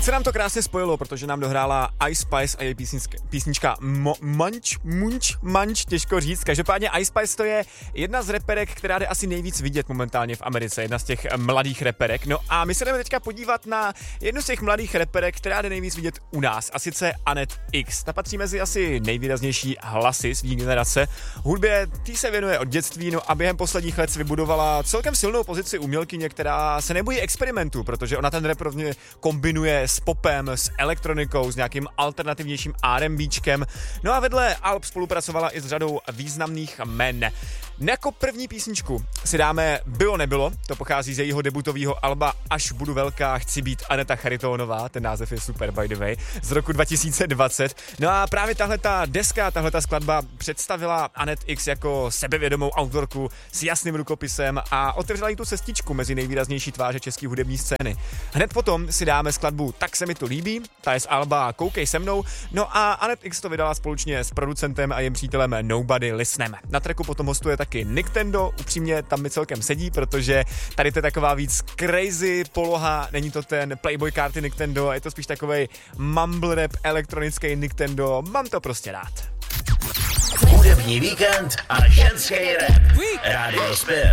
Teď se nám to krásně spojilo, protože nám dohrála Ice Spice a její písnička Munch, těžko říct. Každopádně Ice Spice to je jedna z reperek, která jde asi nejvíc vidět momentálně v Americe, jedna z těch mladých reperek. No a my se jdeme teďka podívat na jednu z těch mladých reperek, která jde nejvíc vidět u nás, a sice Annet X. Ta patří mezi asi nejvýraznější hlasy svý generace. Hudbě tý se věnuje od dětství, no a během posledních let si vybudovala celkem silnou pozici umělkyně, která se nebojí experimentů, protože ona ten rap rovně kombinuje s popem, s elektronikou, s nějakým alternativnějším R&Bčkem. No a vedle alb spolupracovala i s řadou významných men. Jako první písničku si dáme Bylo nebylo, to pochází z jejího debutového alba Až budu velká, chci být Aneta Charitónová, ten název je super by the way, z roku 2020. No a právě tahleta deska, tahleta skladba představila Annet X jako sebevědomou autorku s jasným rukopisem a otevřela jí tu cestičku mezi nejvýraznější tváře české hudební scény. Hned potom si dáme skladbu Tak se mi to líbí, ta je z alba Koukej se mnou, no a Annet X to vydala společně s producentem a jejím přítelem Nobody Listenem. Na tracku potom hostuje taky Nintendo, upřímně tam mi celkem sedí, protože tady to je taková víc crazy poloha, není to ten Playboy karty Nintendo, je to spíš takovej mumble rap elektronický Nintendo, mám to prostě rád. Hudební víkend a ženský rap. Rádio Spin.